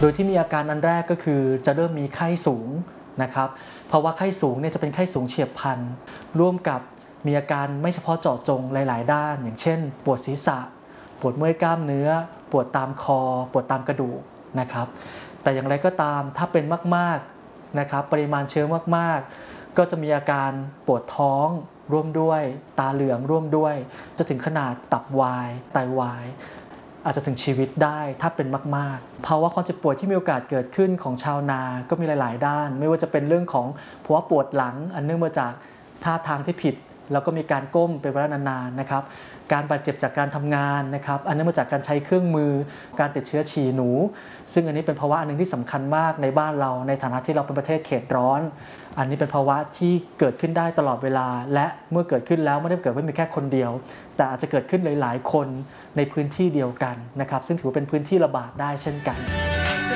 โดยที่มีอาการอันแรกก็คือจะเริ่มมีไข้สูงนะครับเพราะว่าไข้สูงเนี่ยจะเป็นไข้สูงเฉียบพลันร่วมกับมีอาการไม่เฉพาะเจาะจงหลายๆด้านอย่างเช่นปวดศีรษะปวดเมื่อยกล้ามเนื้อปวดตามคอปวดตามกระดูกนะครับแต่อย่างไรก็ตามถ้าเป็นมากๆนะครับปริมาณเชื้อมากๆก็จะมีอาการปวดท้องร่วมด้วยตาเหลืองร่วมด้วยจะถึงขนาดตับวายไตวายอาจจะถึงชีวิตได้ถ้าเป็นมากๆภาวะความเจ็บป่วยที่มีโอกาสเกิดขึ้นของชาวนาก็มีหลายๆด้านไม่ว่าจะเป็นเรื่องของภาวะปวดหลังอันเนื่องมาจากท่าทางที่ผิดแล้วก็มีการก้มเป็นเวลานานๆนะครับการบาดเจ็บจากการทำงานนะครับอันเนื่องมาจากการใช้เครื่องมือการติดเชื้อฉี่หนูซึ่งอันนี้เป็นภาวะอันนึงที่สำคัญมากในบ้านเราในฐานะที่เราเป็นประเทศเขตร้อนอันนี้เป็นภาวะที่เกิดขึ้นได้ตลอดเวลาและเมื่อเกิดขึ้นแล้วไม่ได้เกิดไม่มีแค่คนเดียวแต่อาจจะเกิดขึ้นหลายๆคนในพื้นที่เดียวกันนะครับซึ่งถือว่าเป็นพื้นที่ระบาดได้เช่นกัน